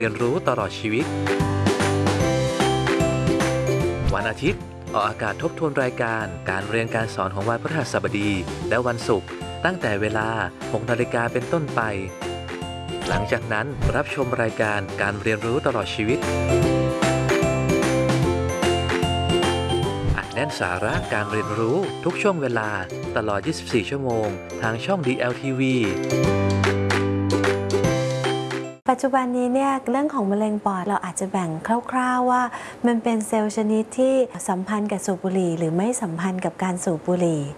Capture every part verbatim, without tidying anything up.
เรียนรู้ตลอดชีวิตวันอาทิตย์ออกอากาศทบทวนรายการการเรียนการสอนของวันพฤหัสบดีและวันศุกร์ตั้งแต่เวลา หกนาฬิกาเป็นต้นไปหลังจากนั้นรับชมรายการการเรียนรู้ตลอดชีวิตอัดแน่นสาระการเรียนรู้ทุกช่วงเวลาตลอด ยี่สิบสี่ ชั่วโมงทางช่อง ดี แอล ที วีปัจจุบันนี้เนี่ยเรื่องของมะเร็งปอดเราอาจจะแบ่งคร่าวๆว่ามันเป็นเซลล์ชนิดที่สัมพันธ์กับสูบบุหรี่หรือไม่สัมพันธ์กับการสูบบุหรี่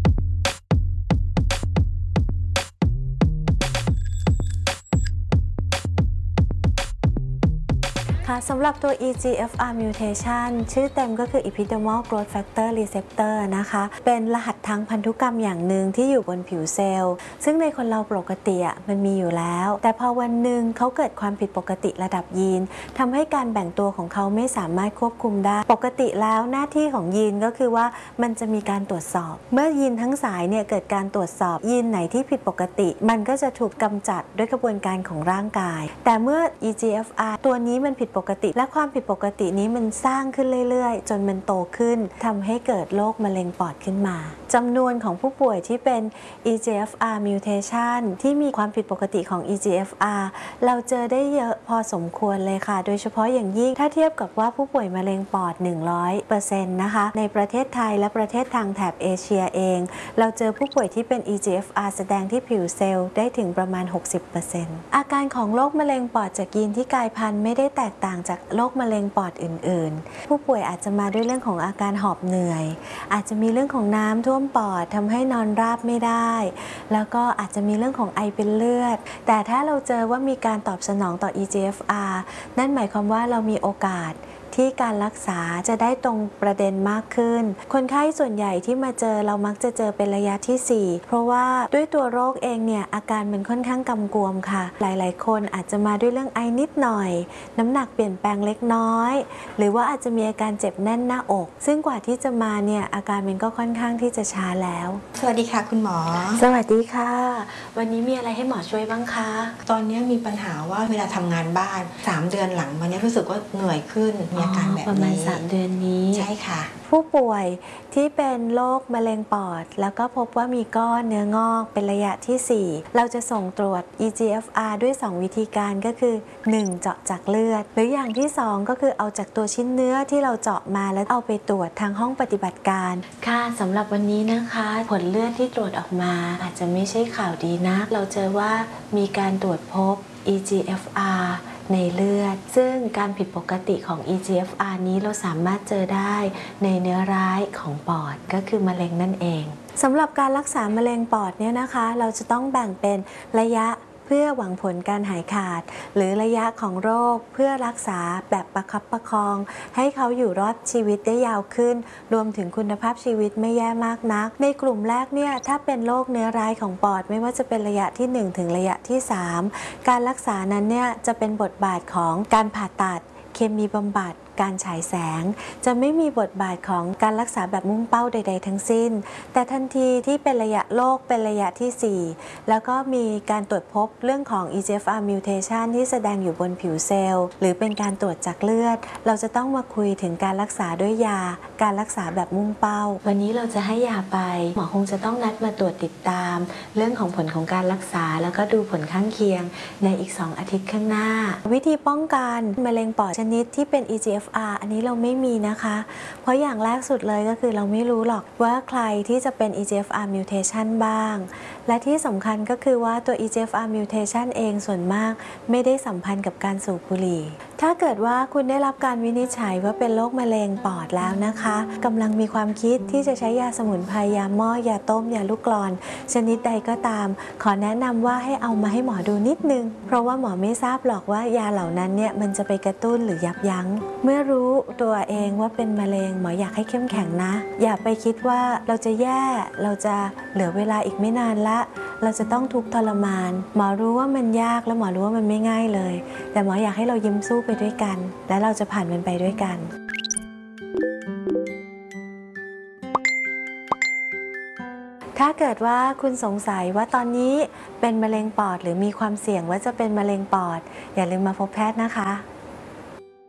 ค่ะสำหรับตัว อี จี เอฟ อาร์ mutation ชื่อเต็มก็คือ Epidermal Growth Factor Receptor นะคะเป็นรหัสทางพันธุกรรมอย่างหนึ่งที่อยู่บนผิวเซลล์ซึ่งในคนเราปกติอ่ะมันมีอยู่แล้วแต่พอวันหนึ่งเขาเกิดความผิดปกติระดับยีนทำให้การแบ่งตัวของเขาไม่สามารถควบคุมได้ปกติแล้วหน้าที่ของยีนก็คือว่ามันจะมีการตรวจสอบเมื่อยีนทั้งสายเนี่ยเกิดการตรวจสอบยีนไหนที่ผิดปกติมันก็จะถูกกำจัดด้วยกระบวนการของร่างกายแต่เมื่อ อี จี เอฟ อาร์ ตัวนี้มันผิดปกติและความผิดปกตินี้มันสร้างขึ้นเรื่อยๆจนมันโตขึ้นทำให้เกิดโรคมะเร็งปอดขึ้นมาจำนวนของผู้ป่วยที่เป็น อี จี เอฟ อาร์ mutation ที่มีความผิดปกติของ อี จี เอฟ อาร์ เราเจอได้เยอะพอสมควรเลยค่ะโดยเฉพาะอย่างยิ่งถ้าเทียบกับว่าผู้ป่วยมะเร็งปอด หนึ่งร้อยเปอร์เซ็นต์ นะคะในประเทศไทยและประเทศทางแถบเอเชียเองเราเจอผู้ป่วยที่เป็น อี จี เอฟ อาร์ แสดงที่ผิวเซลล์ได้ถึงประมาณ หกสิบเปอร์เซ็นต์ อาการของโรคมะเร็งปอดจากยีนที่กลายพันธุ์ไม่ได้แตกต่างจากโรคมะเร็งปอดอื่นๆผู้ป่วยอาจจะมาด้วยเรื่องของอาการหอบเหนื่อยอาจจะมีเรื่องของน้ำท่วมปอดทำให้นอนราบไม่ได้แล้วก็อาจจะมีเรื่องของไอเป็นเลือดแต่ถ้าเราเจอว่ามีการตอบสนองต่อ อี จี เอฟ อาร์ นั่นหมายความว่าเรามีโอกาสที่การรักษาจะได้ตรงประเด็นมากขึ้นคนไข้ส่วนใหญ่ที่มาเจอเรามักจะเจอเป็นระยะที่สี่เพราะว่าด้วยตัวโรคเองเนี่ยอาการมันค่อนข้างกำกวมค่ะหลายๆคนอาจจะมาด้วยเรื่องไอนิดหน่อยน้ำหนักเปลี่ยนแปลงเล็กน้อยหรือว่าอาจจะมีอาการเจ็บแน่นหน้าอกซึ่งกว่าที่จะมาเนี่ยอาการมันก็ค่อนข้างที่จะช้าแล้วสวัสดีค่ะคุณหมอสวัสดีค่ะวันนี้มีอะไรให้หมอช่วยบ้างคะตอนนี้มีปัญหาว่าเวลาทำงานบ้านสามเดือนหลังมานี้รู้สึกว่าเหนื่อยขึ้นมีอาการแบบนี้ประมาณสามเดือนนี้ใช่ค่ะผู้ป่วยที่เป็นโรคมะเร็งปอดแล้วก็พบว่ามีก้อนเนื้องอกเป็นระยะที่สี่เราจะส่งตรวจ อี จี เอฟ อาร์ ด้วยสองวิธีการก็คือหนึ่งเจาะจากเลือดหรืออย่างที่สองก็คือเอาจากตัวชิ้นเนื้อที่เราเจาะมาแล้วเอาไปตรวจทางห้องปฏิบัติการค่ะสำหรับวันนี้นะคะผลเลือดที่ตรวจออกมาอาจจะไม่ใช่ข่าวดีนะเราเจอว่ามีการตรวจพบ อี จี เอฟ อาร์ในเลือดซึ่งการผิดปกติของ อี จี เอฟ อาร์ นี้เราสามารถเจอได้ในเนื้อร้ายของปอดก็คือมะเร็งนั่นเองสำหรับการรักษามะเร็งปอดเนี่ยนะคะเราจะต้องแบ่งเป็นระยะเพื่อหวังผลการหายขาดหรือระยะของโรคเพื่อรักษาแบบประคับประคองให้เขาอยู่รอดชีวิตได้ยาวขึ้นรวมถึงคุณภาพชีวิตไม่แย่มากนักในกลุ่มแรกเนี่ยถ้าเป็นโรคเนื้อร้ายของปอดไม่ว่าจะเป็นระยะที่หนึ่งถึงระยะที่สามการรักษานั้นเนี่ยจะเป็นบทบาทของการผ่าตัดเคมีบำบัดการฉายแสงจะไม่มีบทบาทของการรักษาแบบมุ่งเป้าใดๆทั้งสิ้นแต่ทันทีที่เป็นระยะโรคเป็นระยะที่สี่แล้วก็มีการตรวจพบเรื่องของ อี จี เอฟ อาร์ mutation ที่แสดงอยู่บนผิวเซลล์หรือเป็นการตรวจจากเลือดเราจะต้องมาคุยถึงการรักษาด้วยยาการรักษาแบบมุ่งเป้าวันนี้เราจะให้ยาไปหมอคงจะต้องนัดมาตรวจติดตามเรื่องของผลของการรักษาแล้วก็ดูผลข้างเคียงในอีกสองอาทิตย์ข้างหน้าวิธีป้องกันมะเร็งปอดชนิดที่เป็น อี จี เอฟ อาร์ อันนี้เราไม่มีนะคะเพราะอย่างแรกสุดเลยก็คือเราไม่รู้หรอกว่าใครที่จะเป็น อี จี เอฟ อาร์ mutation บ้างและที่สำคัญก็คือว่าตัว อี จี เอฟ อาร์ mutation เองส่วนมากไม่ได้สัมพันธ์กับการสูบบุหรี่ถ้าเกิดว่าคุณได้รับการวินิจฉัยว่าเป็นโรคมะเร็งปอดแล้วนะคะกำลังมีความคิดที่จะใช้ยาสมุนไพรยาหม้อยาต้มยาลูกกลอนชนิดใดก็ตามขอแนะนำว่าให้เอามาให้หมอดูนิดนึงเพราะว่าหมอไม่ทราบหรอกว่ายาเหล่านั้นเนี่ยมันจะไปกระตุ้นหรือยับยั้งเมื่อรู้ตัวเองว่าเป็นมะเร็งหมออยากให้เข้มแข็งนะอย่าไปคิดว่าเราจะแย่เราจะเหลือเวลาอีกไม่นานละเราจะต้องทุกข์ทรมานหมอรู้ว่ามันยากและหมอรู้ว่ามันไม่ง่ายเลยแต่หมออยากให้เรายิ้มสู้ไปด้วยกันและเราจะผ่านมันไปด้วยกันถ้าเกิดว่าคุณสงสัยว่าตอนนี้เป็นมะเร็งปอดหรือมีความเสี่ยงว่าจะเป็นมะเร็งปอดอย่าลืมมาพบแพทย์นะคะ